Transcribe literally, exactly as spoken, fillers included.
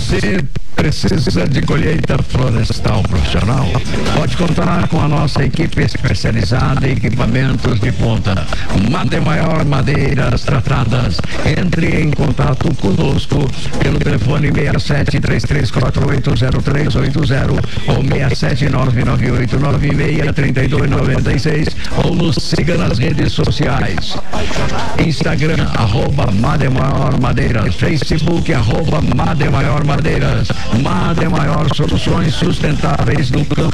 Você precisa de colheita florestal profissional? Pode contar com a nossa equipe especializada em equipamentos de ponta. Mademaior Madeiras Tratadas. Entre em contato conosco pelo telefone seis sete três três quatro oito zero três oito zero ou seis sete nove nove oito nove seis três dois nove seis ou nos siga nas redes sociais. Instagram, arroba Mademaior Madeiras. Facebook, arroba Mademaior Madeiras. Mademaior Soluções Sustentáveis no campo